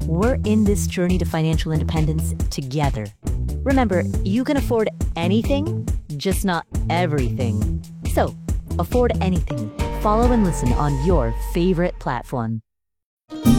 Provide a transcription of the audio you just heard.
We're in this journey to financial independence together. Remember, you can afford anything, just not everything. So, afford anything. Follow and listen on your favorite platform.